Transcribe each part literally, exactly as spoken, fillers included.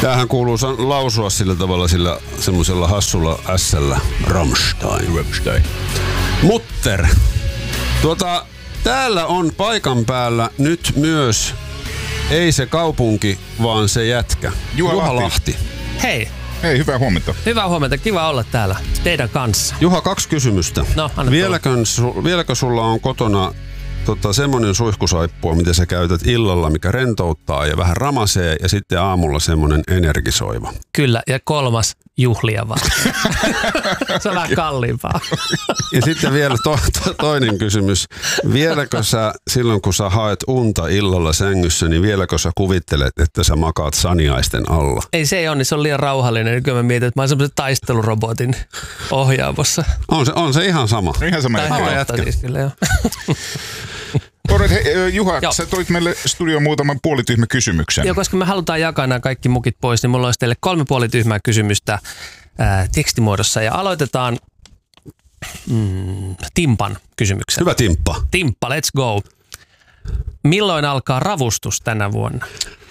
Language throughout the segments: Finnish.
Tämähän kuuluu lausua sillä tavalla sillä semmoisella hassulla ässällä. Rammstein. Rammstein. Mutter. Tuota, täällä on paikan päällä nyt myös ei se kaupunki, vaan se jätkä. Juha, Juha Lahti. Lahti. Hei. Hei, hyvää huomenta. Hyvää huomenta. Kiva olla täällä teidän kanssa. Juha, kaksi kysymystä. No, anna vieläkö, su, vieläkö sulla on kotona tota, semmoinen suihkusaippua, mitä sä käytät illalla, mikä rentouttaa ja vähän ramasee, ja sitten aamulla semmoinen energisoiva? Kyllä, ja kolmas juhlia vaan. Se on vähän kalliimpaa. Ja sitten vielä to, to, toinen kysymys. Vieläkö sä, silloin kun sä haet unta illalla sängyssä, niin vieläkö sä kuvittelet, että sä makaat saniaisten alla? Ei se ei ole, niin se on liian rauhallinen. Nykyään mä mietin, että mä oon semmoisen taistelurobotin ohjaamossa. On se, on se ihan sama. Ihan sama Tai jätkä. siis kyllä, joo. Alright, hei, Juha, Joo. sä toit meille studioon muutaman puolityhmä kysymyksen. Joo, koska me halutaan jakaa nämä kaikki mukit pois, niin mulla olisi teille kolme puoli tyhmää kysymystä ää, tekstimuodossa. Ja aloitetaan mm, Timpan kysymyksen. Hyvä Timppa. Timppa, let's go. Milloin alkaa ravustus tänä vuonna?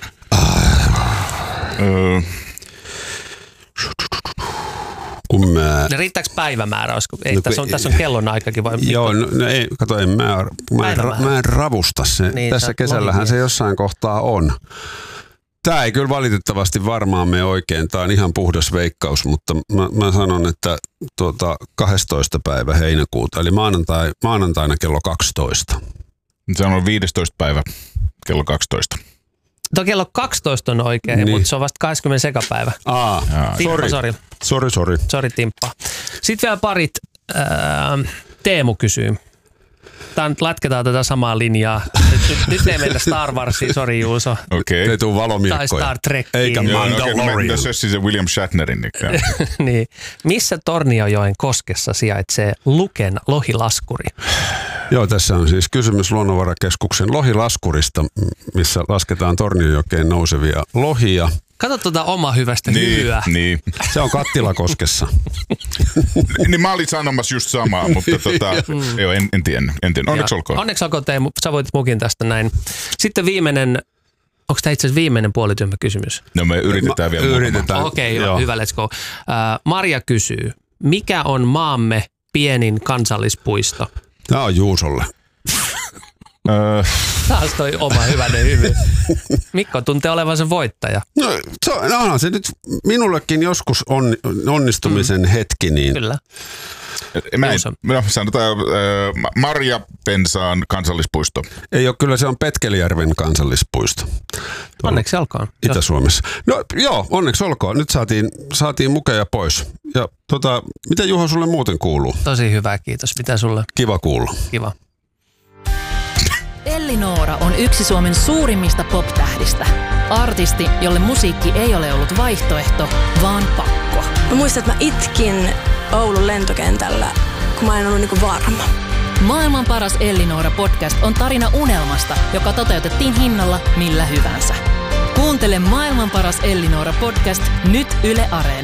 Öö, Kun mä... Riittääkö päivämäärä? Olisiko, ei, No, tässä, on, kun- tässä on kellonaikakin vai? Joo, no, no ei, kato, en mä, mä, en, ra- Päivämäärä. mä en ravusta se. Niin, sä Tässä oot kesällähän lohimies. se jossain kohtaa on. Tää ei kyllä valitettavasti varmaan mene oikein. Tää on ihan puhdas veikkaus, mutta mä, mä sanon, että tuota, kahdestoista päivä heinäkuuta, eli maanantai, maanantaina kello kaksitoista. se on viidestoista päivä kello kaksitoista. Tuo kello kaksitoista on oikein, Niin. mutta se on vasta kahdeskymmenes sekapäivä. Aa, Timppa, sori. sori, sori. Sori Timppa. Sitten vielä parit. Ää, Teemu kysyy. Tää nyt latketaan tätä samaa linjaa. Nyt, nyt, nyt ei mennä Star Warsiin, sori Juuso. Okei. Ei tuu Tai valomiekkoja. Star Trekkiin. Eikä Joo, no, okei, no, Mandalorian. mä sössin se William Shatnerin. Niin, niin. Missä Tornionjoen koskessa sijaitsee Luken lohilaskuri? Joo, tässä on siis kysymys Luonnonvarakeskuksen lohilaskurista, missä lasketaan Tornionjokeen nousevia lohia. Kato tuota oma hyvästä niin, hyvyä. niin. Se on Kattilakoskessa. niin mä olin sanomassa just samaa, mutta tota, joo, en, en tiennyt. En tiennyt. Onneksi Joo. olkoon. Onneksi olkoon Teemu. Sä voitit mukin tästä näin. Sitten viimeinen, onko tämä itse asiassa viimeinen puolityhmä kysymys? No me yritetään Ma- vielä yritetään. Okei, okay, Joo. hyvä, let's go. Uh, Maria kysyy, mikä on maamme pienin kansallispuisto? Tämä on Juusolle. Öö, Taas toi oma hyvänen hyvy. Mikko tuntee olevansa voittaja. No, se on, no onhan se nyt minullekin joskus on, onnistumisen mm. hetki, niin Kyllä. mä en, Juuso. no, sanotaan öö, Marja Pensaan kansallispuisto. ei ole, kyllä se on Petkelijärven kansallispuisto. Tuolla Onneksi olkoon. Itä-Suomessa. No joo, onneksi olkoon. Nyt saatiin, saatiin mukeja pois. Ja tota, mitä Juha sulle muuten kuuluu? Tosi hyvä, kiitos. Mitä sulle? Kiva kuulla. Kiva. Elli Noora on yksi Suomen suurimmista pop-tähdistä. Artisti, jolle musiikki ei ole ollut vaihtoehto, vaan pakko. Mä muistan, että mä itkin Oulun lentokentällä, kun mä en ollut niinku varma. Maailman paras Elli Noora podcast on tarina unelmasta, joka toteutettiin hinnalla millä hyvänsä. Kuuntele Maailman paras Elli Noora podcast nyt Yle Areena.